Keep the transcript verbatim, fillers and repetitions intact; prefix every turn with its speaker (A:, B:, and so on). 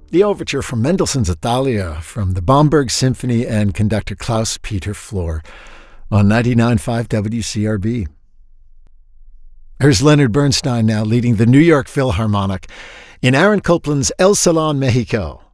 A: the overture from Mendelssohn's Italia from the Bomberg Symphony and conductor Klaus-Peter Flohr on ninety-nine point five W C R B. Here's Leonard Bernstein now leading the New York Philharmonic in Aaron Copland's El Salon Mexico.